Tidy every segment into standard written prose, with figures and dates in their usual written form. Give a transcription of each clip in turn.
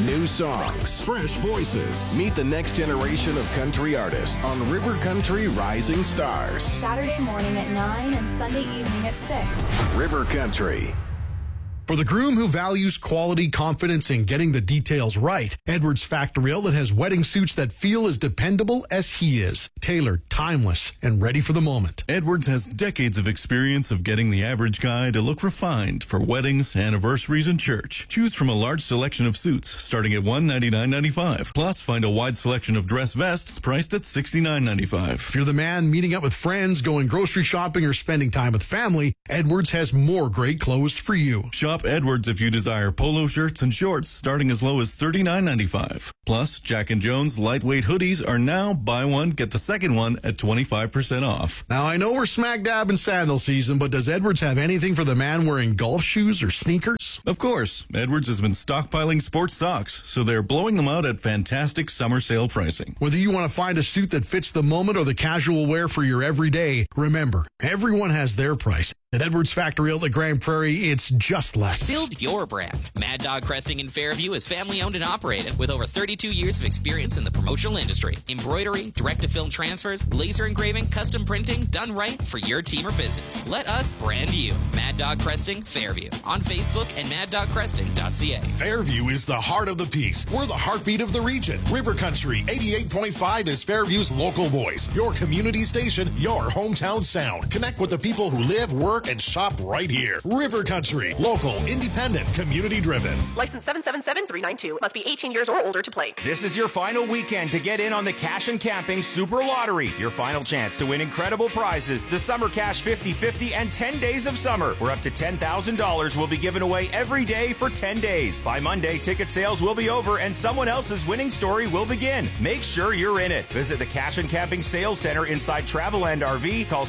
New songs, fresh voices. Meet the next generation of country artists on River Country Rising Stars. Saturday morning at 9 and Sunday evening at 6. River Country. For the groom who values quality, confidence, and getting the details right, Edwards Factory Outlet has wedding suits that feel as dependable as he is. Tailored, timeless, and ready for the moment. Edwards has decades of experience of getting the average guy to look refined for weddings, anniversaries, and church. Choose from a large selection of suits starting at $199.95. Plus, find a wide selection of dress vests priced at $69.95. If you're the man meeting up with friends, going grocery shopping, or spending time with family, Edwards has more great clothes for you. Shop Edwards if you desire polo shirts and shorts starting as low as $39.95. Plus, Jack & Jones lightweight hoodies are now buy one, get the second one at 25% off. Now, I know we're smack dab in sandal season, but does Edwards have anything for the man wearing golf shoes or sneakers? Of course. Edwards has been stockpiling sports socks, so they're blowing them out at fantastic summer sale pricing. Whether you want to find a suit that fits the moment or the casual wear for your everyday, remember, everyone has their price. At Edwards Factory Outlet Grand Prairie, it's just less. Build your brand. Mad Dog Cresting in Fairview is family-owned and operated with over 32 years of experience in the promotional industry. Embroidery, direct-to-film transfers, laser engraving, custom printing, done right for your team or business. Let us brand you. Mad Dog Cresting, Fairview. On Facebook and maddogcresting.ca. Fairview is the heart of the piece. We're the heartbeat of the region. River Country 88.5 is Fairview's local voice. Your community station, your hometown sound. Connect with the people who live, work, and shop right here. River Country, local, independent, community driven. License 777-392. Must be 18 years or older to play. This is your final weekend to get in on the Cash and Camping Super Lottery. Your final chance to win incredible prizes. The Summer Cash 50-50 and 10 days of summer, where up to $10,000 will be given away every day for 10 days. By Monday, ticket sales will be over and someone else's winning story will begin. Make sure you're in it. Visit the Cash and Camping Sales Center inside Travelland RV. Call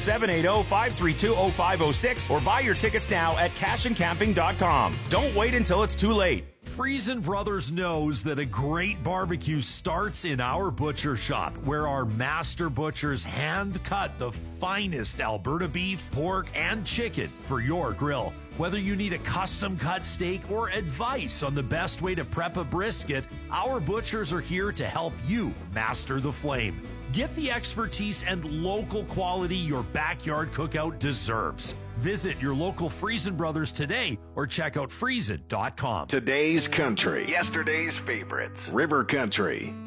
780-532-0506 or buy your tickets now at cashandcamping.com. Don't wait until it's too late. Friesen Brothers knows that a great barbecue starts in our butcher shop, where our master butchers hand cut the finest Alberta beef, pork, and chicken for your grill. Whether you need a custom cut steak or advice on the best way to prep a brisket, our butchers are here to help you master the flame. Get the expertise and local quality your backyard cookout deserves. Visit your local Friesen Brothers today or check out friesen.com. Today's country, yesterday's favorites. River Country.